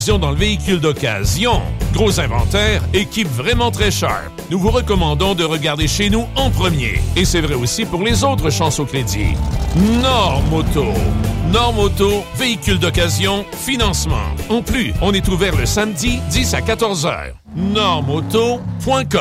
expédition dans le véhicule d'occasion. Gros inventaire, équipe vraiment très sharp. Nous vous recommandons de regarder chez nous en premier. Et c'est vrai aussi pour les autres chances au crédit. Normoto. Normoto, véhicule d'occasion, financement. En plus, on est ouvert le samedi 10 à 14 heures. Normoto.com